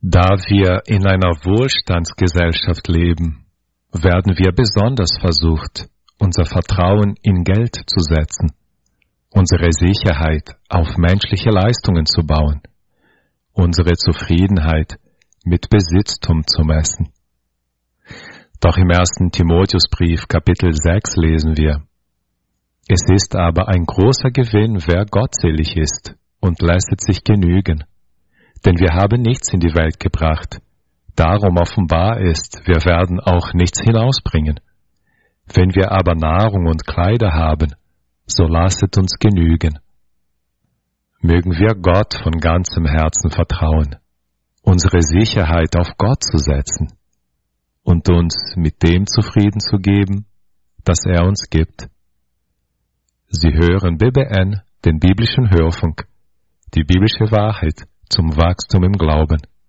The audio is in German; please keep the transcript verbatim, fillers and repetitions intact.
Da wir in einer Wohlstandsgesellschaft leben, werden wir besonders versucht, unser Vertrauen in Geld zu setzen, unsere Sicherheit auf menschliche Leistungen zu bauen, unsere Zufriedenheit mit Besitztum zu messen. Doch im ersten Timotheusbrief Kapitel sechs lesen wir: Es ist aber ein großer Gewinn, wer gottselig ist und lässt sich genügen. Denn wir haben nichts in die Welt gebracht, darum offenbar ist, wir werden auch nichts hinausbringen. Wenn wir aber Nahrung und Kleider haben, so lasset uns genügen. Mögen wir Gott von ganzem Herzen vertrauen, unsere Sicherheit auf Gott zu setzen und uns mit dem zufrieden zu geben, das er uns gibt. Sie hören B B N, den biblischen Hörfunk, die biblische Wahrheit zum Wachstum im Glauben.